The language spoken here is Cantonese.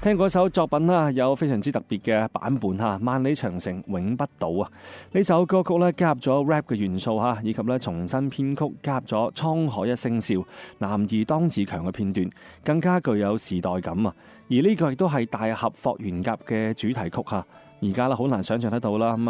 聽嗰首作品啦，有非常之特別嘅版本嚇，《萬里長城永不倒》啊！呢首歌曲咧加入咗 rap 嘅元素嚇，以及咧重新編曲，加入咗滄海一聲笑、男兒當自強嘅片段，更加具有時代感啊！而呢個亦都係大俠霍元甲嘅主題曲嚇，而家咧好難想像得到啦。